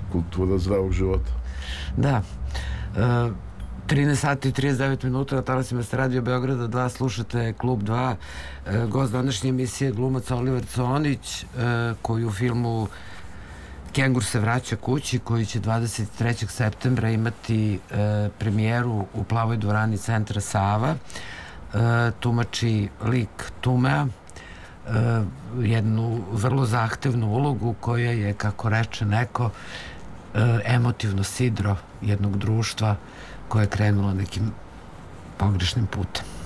kultura zdravog života. Da. 13 sati i 39 minuta na talasima ste Radio Beograda 2, slušate Klub 2. Gost današnje emisije glumac Oliver Conić, koji u filmu Kengur se vraća kući, koji će 23. septembra imati premijeru u Plavoj dvorani Centra Sava. Tumači lik Tumea, jednu vrlo zahtevnu ulogu koja je, kako reče neko, emotivno sidro jednog društva koje je krenulo nekim pogrešnim putem.